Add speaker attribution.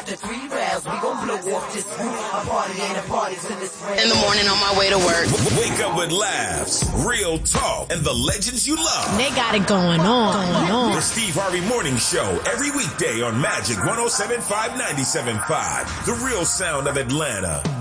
Speaker 1: after 3 rounds, we gon' blow off this roof. A party ain't a party till it's real.
Speaker 2: In the morning on my way to work.
Speaker 3: Wake up with laughs, real talk, and the legends you love.
Speaker 4: They got it going on.
Speaker 3: The Steve Harvey Morning Show, every weekday on Magic 107.5, 97.5. The real sound of Atlanta.